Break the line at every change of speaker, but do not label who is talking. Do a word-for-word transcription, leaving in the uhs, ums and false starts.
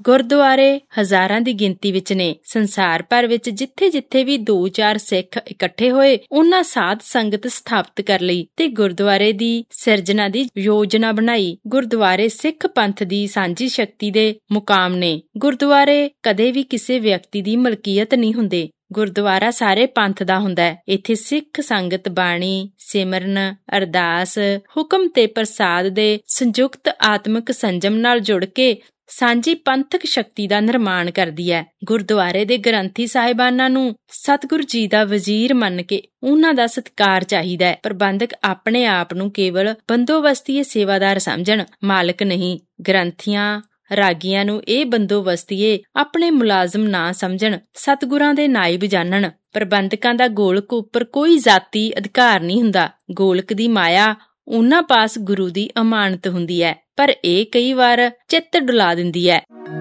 ਗੁਰਦੁਆਰੇ ਹਜ਼ਾਰਾਂ ਦੀ ਗਿਣਤੀ ਵਿੱਚ ਨੇ। ਸੰਸਾਰ ਭਰ ਵਿੱਚ ਜਿੱਥੇ-ਜਿੱਥੇ ਵੀ ਦੋ ਚਾਰ ਸਿੱਖ ਇਕੱਠੇ ਹੋਏ, ਉਹਨਾਂ ਸਾਧ ਸੰਗਤ ਸਥਾਪਿਤ ਕਰ ਲਈ ਤੇ ਗੁਰਦੁਆਰੇ ਦੀ ਸਿਰਜਣਾ ਦੀ ਯੋਜਨਾ ਬਣਾਈ। ਗੁਰਦੁਆਰੇ ਸਿੱਖ ਪੰਥ ਦੀ ਸਾਂਝੀ ਸ਼ਕਤੀ ਦੇ ਮੁਕਾਮ ਨੇ। ਗੁਰਦੁਆਰੇ ਕਦੇ ਵੀ ਕਿਸੇ ਵਿਅਕਤੀ ਦੀ ਮਲਕੀਅਤ ਨਹੀਂ ਹੁੰਦੇ। ਗੁਰਦੁਆਰਾ ਸਾਰੇ ਪੰਥ ਦਾ ਹੁੰਦਾ ਹੈ। ਇੱਥੇ ਸਿੱਖ ਸੰਗਤ ਬਾਣੀ, ਸਿਮਰਨ, ਅਰਦਾਸ, ਹੁਕਮ ਤੇ ਪ੍ਰਸਾਦ ਦੇ ਸੰਯੁਕਤ ਆਤਮਿਕ ਸੰਜਮ ਨਾਲ ਜੁੜ ਕੇ ਸਾਂਝੀ ਪੰਥਕ ਸ਼ਕਤੀ ਦਾ ਨਿਰਮਾਣ ਕਰਦੀ ਹੈ। ਗੁਰਦੁਆਰੇ ਦੇ ਗ੍ਰੰਥੀ ਸਾਹਿਬਾਨਾਂ ਨੂੰ ਸਤਿਗੁਰੂ ਜੀ ਦਾ ਵਜ਼ੀਰ ਮੰਨ ਕੇ ਉਹਨਾਂ ਦਾ ਸਤਿਕਾਰ ਚਾਹੀਦਾ ਹੈ। ਪ੍ਰਬੰਧਕ ਆਪਣੇ ਆਪ ਨੂੰ ਕੇਵਲ ਬੰਦੋਬਸਤੀਏ ਸੇਵਾਦਾਰ ਸਮਝਣ, ਮਾਲਕ ਨਹੀਂ। ਗ੍ਰੰਥੀਆਂ ਰਾਗੀਆਂ ਨੂੰ ਇਹ ਬੰਦੋਬਸਤੀਏ ਆਪਣੇ ਮੁਲਾਜ਼ਮ ਨਾ ਸਮਝਣ, ਸਤਿਗੁਰਾਂ ਦੇ ਨਾਇਬ ਜਾਣਨ। ਪ੍ਰਬੰਧਕਾਂ ਦਾ ਗੋਲਕ ਉੱਪਰ ਕੋਈ ਜ਼ਾਤੀ ਅਧਿਕਾਰ ਨਹੀਂ ਹੁੰਦਾ। ਗੋਲਕ ਦੀ ਮਾਇਆ ਉਹਨਾਂ ਪਾਸ ਗੁਰੂ ਦੀ ਅਮਾਨਤ ਹੁੰਦੀ ਹੈ, ਪਰ ਇਹ ਕਈ ਵਾਰ ਚਿੱਤ ਡੁਲਾ ਦਿੰਦੀ ਹੈ।